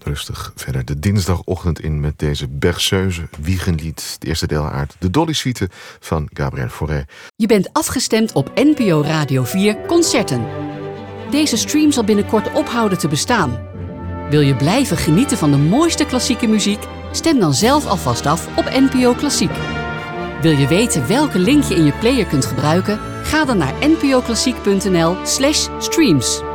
rustig verder de dinsdagochtend in met deze Berceuse Wiegenlied. Het eerste deel uit de Dolly Suite van Gabriel Fauré. Je bent afgestemd op NPO Radio 4 Concerten. Deze stream zal binnenkort ophouden te bestaan. Wil je blijven genieten van de mooiste klassieke muziek? Stem dan zelf alvast af op NPO Klassiek. Wil je weten welke link je in je player kunt gebruiken? Ga dan naar npoklassiek.nl/streams.